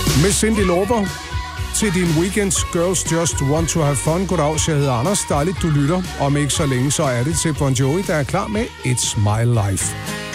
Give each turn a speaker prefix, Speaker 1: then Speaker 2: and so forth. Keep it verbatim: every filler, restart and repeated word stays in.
Speaker 1: Med Cyndi Lauper til din weekends Girls Just Want To Have Fun. Goddag, jeg hedder Anders. Dejligt, du lytter. Om ikke så længe, så er det til Bon Jovi, der er klar med It's My Life.